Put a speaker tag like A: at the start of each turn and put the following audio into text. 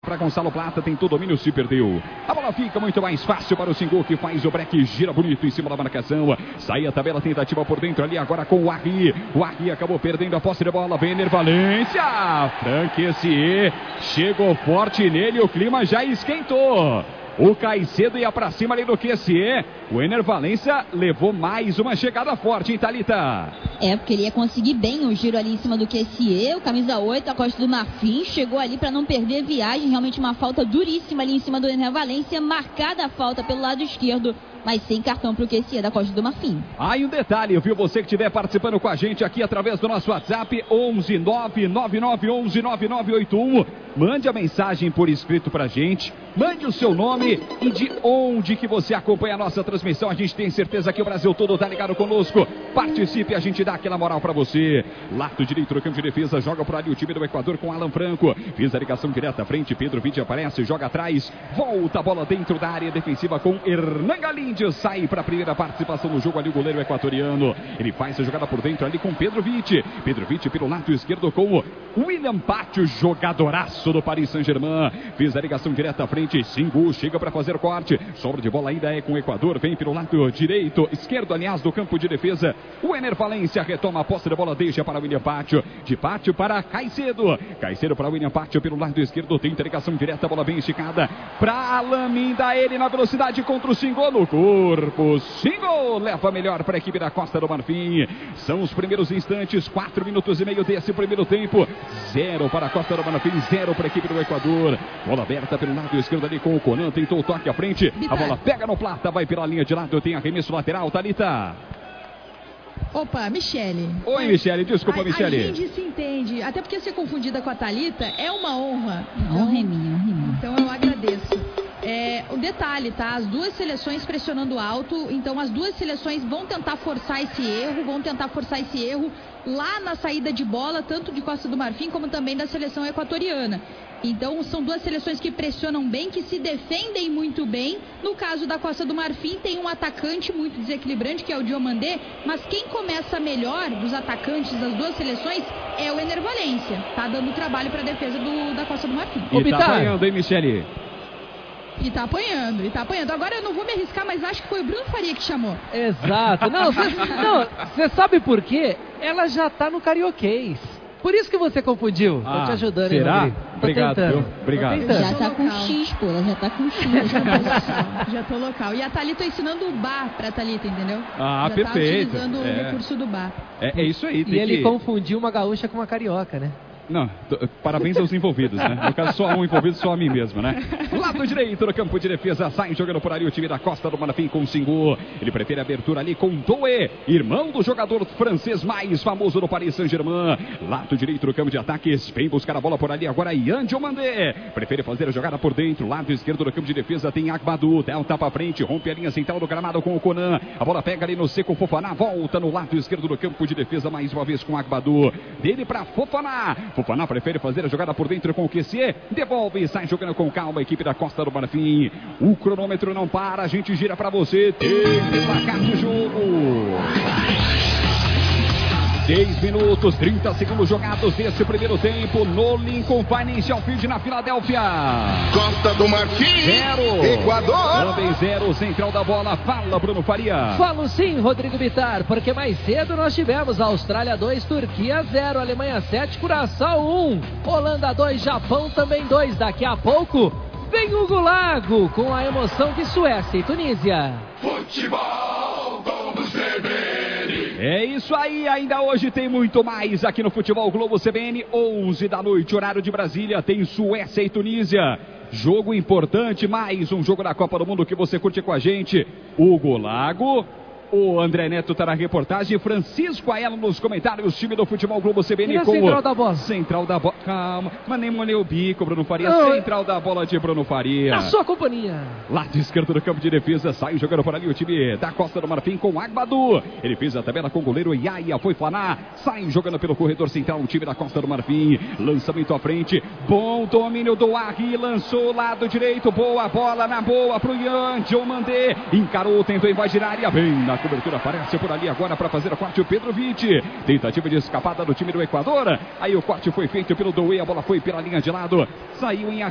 A: Para Gonçalo Plata, tentou domínio, se perdeu. A bola fica muito mais fácil para o Singu, que faz o break, gira bonito em cima da marcação. Sai a tabela, tentativa por dentro ali agora com o Arri. O Arri acabou perdendo a posse de bola. Vem Ener Valência. Franquecier chegou forte nele, o clima já esquentou. O Caicedo ia pra cima ali do QSE. O Ener Valência levou mais uma chegada forte, hein, Thalita?
B: Porque ele ia conseguir bem o giro ali em cima do QSE. O camisa 8, a Costa do Marfim, chegou ali para não perder viagem. Realmente uma falta duríssima ali em cima do Ener Valência. Marcada a falta pelo lado esquerdo, mas sem cartão pro QSE da Costa do Marfim.
A: Aí um detalhe, viu? Você que estiver participando com a gente aqui através do nosso WhatsApp, 11 99911 9981. Mande a mensagem por escrito pra gente. Mande o seu nome e de onde que você acompanha a nossa transmissão. A gente tem certeza que o Brasil todo tá ligado conosco. Participe, a gente dá aquela moral pra você. Lado direito do campo de defesa, joga por ali o time do Equador com Alan Franco. Fez a ligação direta à frente, Pedro Vitti aparece, joga atrás. Volta a bola dentro da área defensiva com Hernan Galindo. Sai para a primeira participação no jogo ali o goleiro equatoriano. Ele faz a jogada por dentro ali com Pedro Vitti. Pedro Vitti pelo lado esquerdo com o William Pátio, jogadoraço do Paris Saint-Germain. Fez a ligação direta à frente. Singu chega para fazer corte. Sobra de bola ainda é com o Equador. Vem pelo lado direito, esquerdo, aliás, do campo de defesa. O Ener Valência retoma a posse da bola, deixa para William Pátio. De Pátio para Caicedo. Caicedo para William Pátio pelo lado esquerdo. Tenta ligação direta, bola bem esticada para Alaminda. Ele na velocidade contra o Singu no corpo. Singu leva melhor para a equipe da Costa do Marfim. São os primeiros instantes, 4 minutos e meio desse primeiro tempo. 0 para a Costa do Marfim, 0 para a equipe do Equador. Bola aberta pelo lado esquerdo ali com o Conan, tentou o toque à frente. A bola pega no Plata, vai pela linha de lado, tem arremesso lateral, Thalita.
C: Opa, Michele.
A: Oi, Michele, desculpa, Michele.
C: A gente se entende, até porque ser confundida com a Thalita é uma honra.
B: Honra é minha.
C: Então eu agradeço. O detalhe, tá? As duas seleções pressionando alto, então as duas seleções vão tentar forçar esse erro lá na saída de bola, tanto de Costa do Marfim como também da seleção equatoriana. Então são duas seleções que pressionam bem, que se defendem muito bem. No caso da Costa do Marfim tem um atacante muito desequilibrante, que é o Diomandé, mas quem começa melhor dos atacantes das duas seleções é o Ener Valência. Tá dando trabalho para a defesa da Costa do Marfim.
A: E tá apanhando, hein, Michele?
C: E tá apanhando. Agora eu não vou me arriscar, mas acho que foi o Bruno Faria que chamou.
D: Exato. Não, você sabe por quê? Ela já tá no carioquês. Por isso que você confundiu. Tô te ajudando,
A: será?
D: Hein, Rodrigo?
A: Obrigado, viu? Obrigado.
B: Já tá com X, pô. Ela já tá com X.
C: Já tô local. E a Thalita ensinando o bar pra Thalita, entendeu?
A: Já
C: perfeito. Tá utilizando o recurso do bar.
A: É isso aí.
D: E ele confundiu uma gaúcha com uma carioca, né?
A: Não, parabéns aos envolvidos, né? No caso, só um envolvido, só a mim mesmo, né? Lado direito do campo de defesa, sai jogando por ali o time da Costa do Marfim com o Singu. Ele prefere a abertura ali com Doué, irmão do jogador francês mais famoso do Paris Saint-Germain. Lado direito do campo de ataques, vem buscar a bola por ali agora, Yan Diomandé. Prefere fazer a jogada por dentro, lado esquerdo do campo de defesa tem Agbadu, dá um tapa à frente, rompe a linha central do gramado com o Conan. A bola pega ali no seco, Fofaná volta no lado esquerdo do campo de defesa mais uma vez com Agbadu. Dele para Fofaná. Fofaná prefere fazer a jogada por dentro com o QC. Devolve e sai jogando com calma a equipe da Costa do Marfim. O cronômetro não para, a gente gira para você. Tem placar de jogo. 10 minutos, 30 segundos jogados desse primeiro tempo no Lincoln Financial Field na Filadélfia.
E: Costa do Marfim,
A: 0.
E: Equador.
A: Também 0, central da bola. Fala, Bruno Faria.
D: Falo sim, Rodrigo Bittar, porque mais cedo nós tivemos Austrália 2, Turquia 0, Alemanha 7, Curaçao 1, Holanda 2, Japão também 2. Daqui a pouco vem Hugo Lago com a emoção de Suécia e Tunísia.
E: Futebol, vamos beber.
A: É isso aí, ainda hoje tem muito mais aqui no Futebol Globo CBN, 11 da noite, horário de Brasília, tem Suécia e Tunísia. Jogo importante, mais um jogo da Copa do Mundo que você curte com a gente. Hugo Lago, o André Neto tá na reportagem, Francisco Aelo nos comentários, time do Futebol Globo CBN com
D: central da bola.
A: Central da bola, calma, mas nem molhei o bico, Bruno Faria. Central da bola de Bruno Faria.
D: Na sua companhia.
A: Lado esquerdo do campo de defesa, sai jogando por ali o time da Costa do Marfim com Agbadu. Ele fez a tabela com o goleiro Iaia, foi Faná, sai jogando pelo corredor central o time da Costa do Marfim. Lançamento à frente, bom domínio do Arri, lançou lado direito, boa bola na boa pro Yan Diomandé, encarou, tentou invadir a área, bem na cobertura, aparece por ali agora para fazer o corte o Pedro Vitti. Tentativa de escapada do time do Equador. Aí o corte foi feito pelo Doué, a bola foi pela linha de lado, saiu em